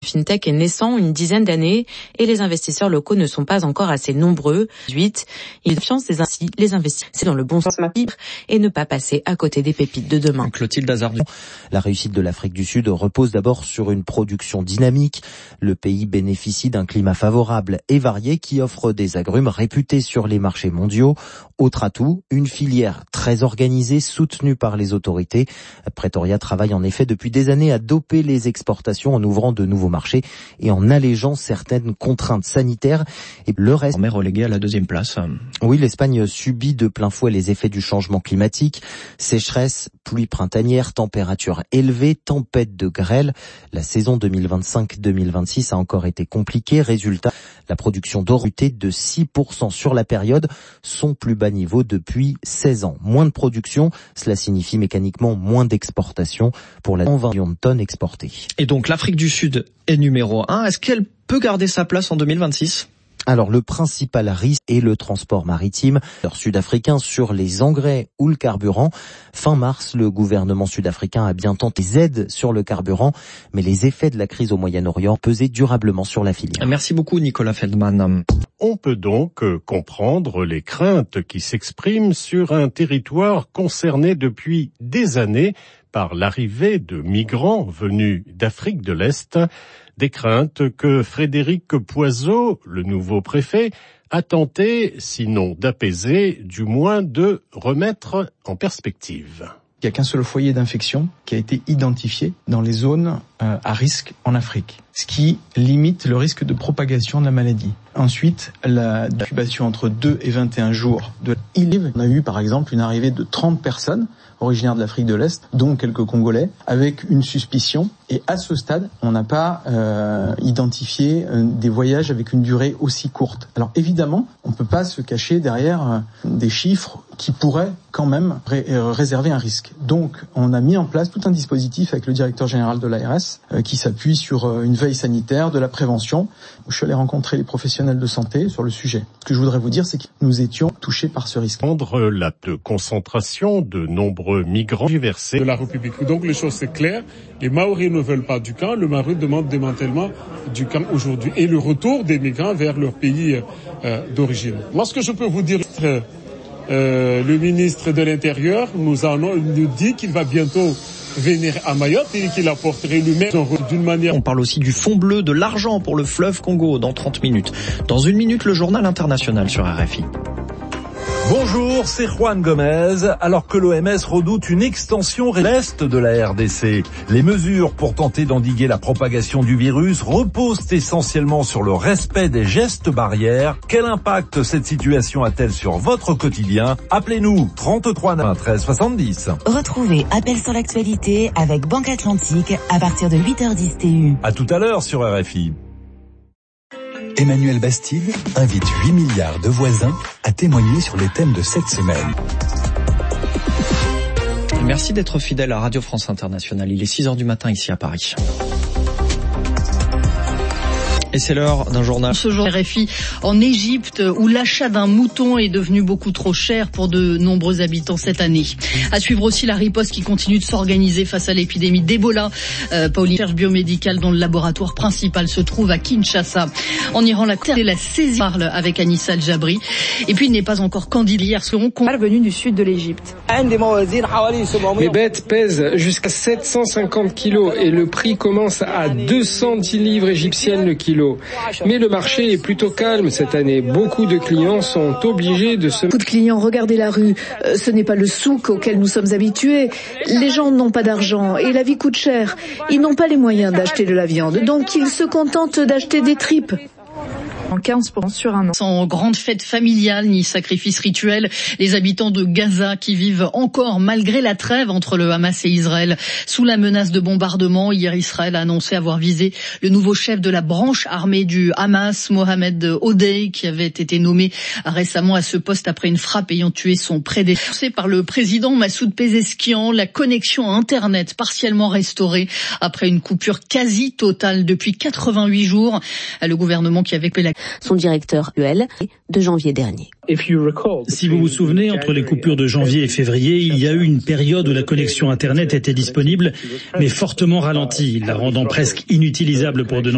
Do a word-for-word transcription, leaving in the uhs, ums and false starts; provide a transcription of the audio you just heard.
fintech est naissant, une dizaine d'années, et les investisseurs locaux ne sont pas encore assez nombreux. huit Ils confiance et ainsi les investissements dans le bon sens et ne pas passer à côté des pépites de demain. Clotilde Azardian. La réussite de l'Afrique du Sud repose d'abord sur une production dynamique. Le pays bénéficie d'un climat favorable et varié qui offre des agrumes réputés sur les marchés mondiaux. Autre atout, une filière très organisée, soutenue par les autorités. Pretoria travaille en effet depuis des années à doper les exportations en ouvrant de nouveaux marchés et en allégeant certaines contraintes sanitaires. Et le reste... On est relégué à la deuxième place. Oui, l'Espagne subit de plein fouet les effets du changement climatique. Sécheresse, pluie printanière, température élevée, tempête de grêle. La saison deux mille vingt-cinq deux mille vingt-six a encore été compliquée. Résultat, la production d'or chuté de six pour cent sur la période, son plus bas niveau depuis seize ans. Moins de production, cela signifie mécaniquement moins d'exportation pour la vingt millions de tonnes exportées. Et donc l'Afrique du Sud est numéro un. Est-ce qu'elle peut garder sa place en deux mille vingt-six ? Alors le principal risque est le transport maritime sud-africain sur les engrais ou le carburant. Fin mars, le gouvernement sud-africain a bien tenté des aides sur le carburant, mais les effets de la crise au Moyen-Orient pesaient durablement sur la filière. Merci beaucoup Nicolas Feldman. On peut donc comprendre les craintes qui s'expriment sur un territoire concerné depuis des années par l'arrivée de migrants venus d'Afrique de l'Est. Des craintes que Frédéric Poiseau, le nouveau préfet, a tenté, sinon d'apaiser, du moins de remettre en perspective. Il n'y a qu'un seul foyer d'infection qui a été identifié dans les zones euh, à risque en Afrique, ce qui limite le risque de propagation de la maladie. Ensuite, la incubation entre deux et vingt et un jours de I L I V. On a eu par exemple une arrivée de trente personnes originaires de l'Afrique de l'Est, dont quelques Congolais, avec une suspicion. Et à ce stade, on n'a pas euh, identifié euh, des voyages avec une durée aussi courte. Alors évidemment, on ne peut pas se cacher derrière euh, des chiffres qui pourraient quand même ré- réserver un risque. Donc, on a mis en place tout un dispositif avec le directeur général de l'A R S euh, qui s'appuie sur euh, une veille sanitaire, de la prévention. Je suis allé rencontrer les professionnels de santé sur le sujet. Ce que je voudrais vous dire, c'est que nous étions touchés par ce risque. La concentration de nombreux migrants versés de la République. Donc, les choses, c'est clair. Les Maoris ne veulent pas du camp. Le Maori demande le démantèlement du camp aujourd'hui et le retour des migrants vers leur pays euh, d'origine. Moi, ce que je peux vous dire, euh, le ministre de l'Intérieur nous, en, nous dit qu'il va bientôt venir à Mayotte et qu'il apporterait lui-même d'une manière... On parle aussi du fonds bleu, de l'argent pour le fleuve Congo dans trente minutes. Dans une minute, le journal international sur R F I. Bonjour, c'est Juan Gomez. Alors que l'O M S redoute une extension à l'est de la R D C, les mesures pour tenter d'endiguer la propagation du virus reposent essentiellement sur le respect des gestes barrières. Quel impact cette situation a-t-elle sur votre quotidien ? Appelez-nous trente-trois treize soixante-dix. Retrouvez Appel sur l'actualité avec Banque Atlantique à partir de huit heures dix T U. À tout à l'heure sur R F I. Emmanuel Bastide invite huit milliards de voisins à témoigner sur les thèmes de cette semaine. Merci d'être fidèle à Radio France Internationale. Il est six heures du matin ici à Paris. Et c'est l'heure d'un journal. Ce jour R F I en Égypte où l'achat d'un mouton est devenu beaucoup trop cher pour de nombreux habitants cette année. À suivre aussi la riposte qui continue de s'organiser face à l'épidémie d'Ebola. Euh, Pauline, recherche biomédicale dont le laboratoire principal se trouve à Kinshasa. En Iran, la terre la saisie parle avec Anissa Al-Jabri. Et puis il n'est pas encore candidat hier seront venus du sud de l'Égypte. Les bêtes pèsent jusqu'à sept cent cinquante kilos et le prix commence à deux cent dix livres égyptiennes le kilo. Mais le marché est plutôt calme cette année. Beaucoup de clients sont obligés de se... Beaucoup de clients, regardez la rue. Euh, ce n'est pas le souk auquel nous sommes habitués. Les gens n'ont pas d'argent et la vie coûte cher. Ils n'ont pas les moyens d'acheter de la viande, donc ils se contentent d'acheter des tripes. En quinze pour cent sur un an. Sans grande fête familiale ni sacrifice rituel, les habitants de Gaza qui vivent encore malgré la trêve entre le Hamas et Israël. Sous la menace de bombardement, hier Israël a annoncé avoir visé le nouveau chef de la branche armée du Hamas, Mohamed Hodei, qui avait été nommé récemment à ce poste après une frappe ayant tué son prédécesseur. Par le président Massoud Pezeshkian, la connexion à Internet partiellement restaurée après une coupure quasi totale depuis quatre-vingt-huit jours. Le gouvernement qui avait fait la son directeur actuel de janvier dernier. Si vous vous souvenez, entre les coupures de janvier et février, il y a eu une période où la connexion Internet était disponible, mais fortement ralentie, la rendant presque inutilisable pour de nombreux